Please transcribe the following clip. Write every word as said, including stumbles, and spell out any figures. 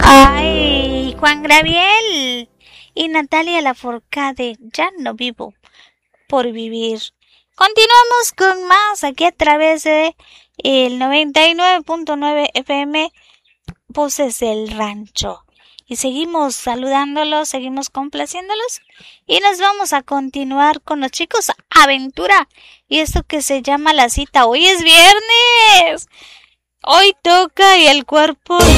Ay, Juan Gabriel y Natalia Lafourcade, ya no vivo por vivir. Continuamos con más aquí a través de el noventa y nueve punto nueve F M, Voces del Rancho. Y seguimos saludándolos, seguimos complaciéndolos y nos vamos a continuar con los chicos Aventura y esto que se llama La Cita. Hoy es viernes, hoy toca y el cuerpo